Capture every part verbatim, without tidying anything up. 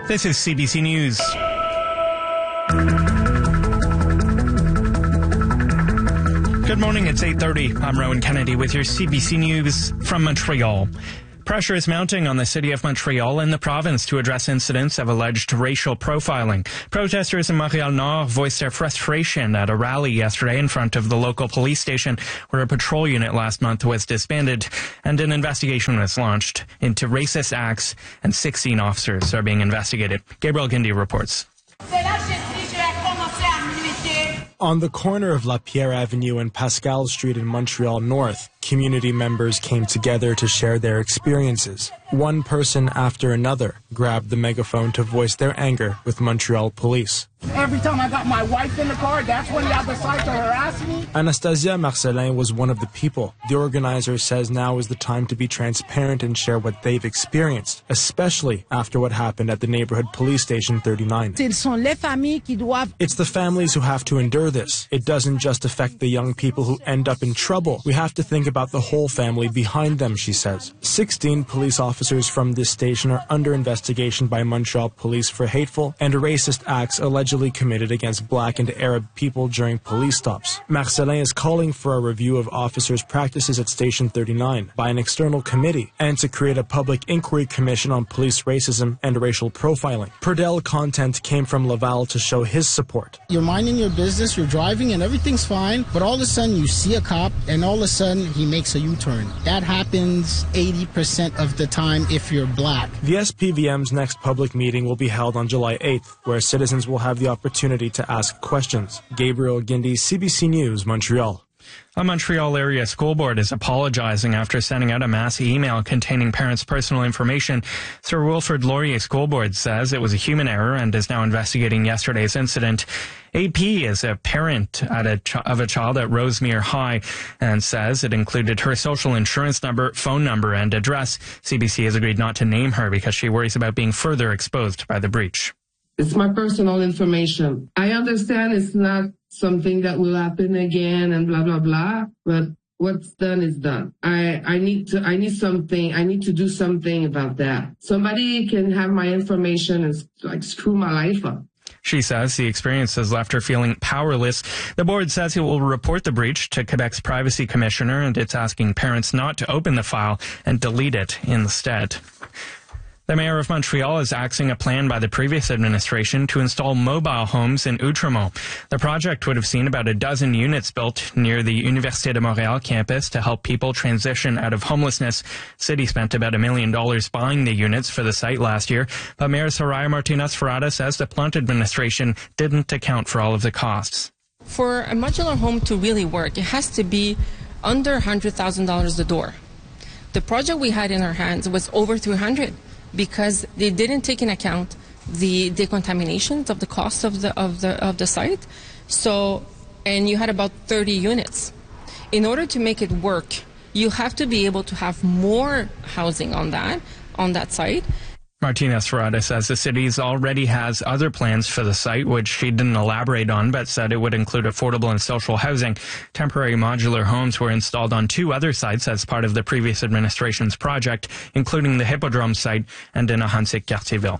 This is C B C News. Good morning, it's eight thirty. I'm Rowan Kennedy with your C B C News from Montreal. Pressure is mounting on the city of Montreal and the province to address incidents of alleged racial profiling. Protesters in Montreal Nord voiced their frustration at a rally yesterday in front of the local police station where a patrol unit last month was disbanded and an investigation was launched into racist acts and sixteen officers are being investigated. Gabriel Guindy reports. On the corner of Lapierre Avenue and Pascal Street in Montreal North, community members came together to share their experiences. One person after another grabbed the megaphone to voice their anger with Montreal police. Every time I got my wife in the car, that's when y'all decide to harass me. Anastasia Marcelin was one of the people. The organizer says now is the time to be transparent and share what they've experienced, especially after what happened at the neighborhood police station thirty-nine. It's the families who have to endure this. It doesn't just affect the young people who end up in trouble. We have to think about the whole family behind them, she says. sixteen police officers from this station are under investigation by Montreal police for hateful and racist acts allegedly committed against black and Arab people during police stops. Marcelin is calling for a review of officers' practices at Station thirty-nine by an external committee and to create a public inquiry commission on police racism and racial profiling. Perdel Content came from Laval to show his support. You're minding your business, you're driving and everything's fine, but all of a sudden you see a cop and all of a sudden he makes a U-turn. That happens eighty percent of the time if you're black. The S P V M's next public meeting will be held on July eighth, where citizens will have the opportunity to ask questions. Gabriel Guindy, C B C News, Montreal. A Montreal area school board is apologizing after sending out a mass email containing parents' personal information. Sir Wilfrid Laurier School Board says it was a human error and is now investigating yesterday's incident. A P is a parent at a ch- of a child at Rosemere High and says it included her social insurance number, phone number, and address. C B C has agreed not to name her because she worries about being further exposed by the breach. It's my personal information. I understand it's not something that will happen again and blah, blah, blah, but what's done is done. I, I need to, I need something, I need to do something about that. Somebody can have my information and like screw my life up. She says the experience has left her feeling powerless. The board says it will report the breach to Quebec's privacy commissioner and it's asking parents not to open the file and delete it instead. The mayor of Montreal is axing a plan by the previous administration to install mobile homes in Outremont. The project would have seen about a dozen units built near the Université de Montréal campus to help people transition out of homelessness. City spent about a million dollars buying the units for the site last year, but Mayor Soraya Martinez-Ferrada says the Plante administration didn't account for all of the costs. For a modular home to really work, it has to be under one hundred thousand dollars a door. The project we had in our hands was over three hundred thousand dollars. Because they didn't take into account the decontaminations of the cost of the of the of the site. So, and you had about thirty units. In order to make it work, you have to be able to have more housing on that on that site. Martinez-Ferrada says the city already has other plans for the site, which she didn't elaborate on, but said it would include affordable and social housing. Temporary modular homes were installed on two other sites as part of the previous administration's project, including the Hippodrome site and in Ahuntsic-Cartierville.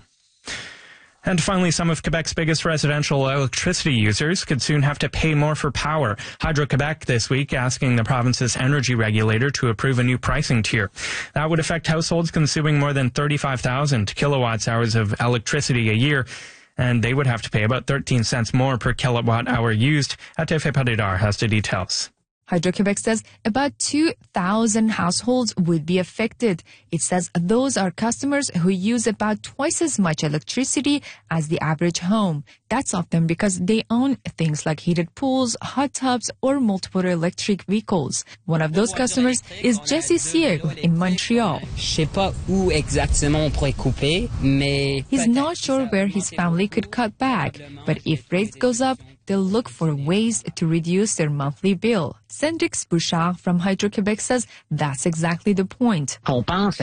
And finally, some of Quebec's biggest residential electricity users could soon have to pay more for power. Hydro-Quebec this week asking the province's energy regulator to approve a new pricing tier. That would affect households consuming more than thirty-five thousand kilowatts hours of electricity a year, and they would have to pay about thirteen cents more per kilowatt hour used. Atefe Paridar has the details. Hydro-Quebec says about two thousand households would be affected. It says those are customers who use about twice as much electricity as the average home. That's often because they own things like heated pools, hot tubs, or multiple electric vehicles. One of those customers is Jesse Sieg in Montreal. He's not sure where his family could cut back, but if rates goes up, they'll look for ways to reduce their monthly bill. Cendrix Bouchard from Hydro-Québec says that's exactly the point. Bouchard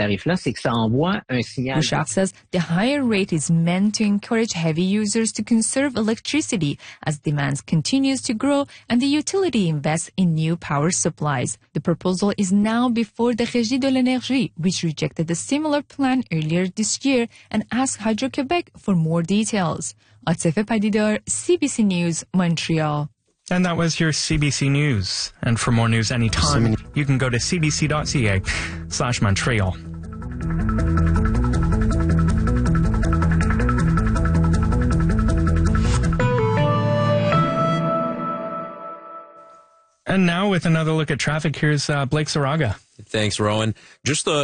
says the higher rate is meant to encourage heavy users to conserve electricity as demand continues to grow and the utility invests in new power supplies. The proposal is now before the Régie de l'Énergie, which rejected a similar plan earlier this year and asked Hydro-Québec for more details. Atife Padidar, C B C News, Montreal. And that was your C B C News. And for more news anytime, you can go to cbc.ca slash Montreal. And now with another look at traffic, here's uh, Blake Zaraga. Thanks, Rowan. Just the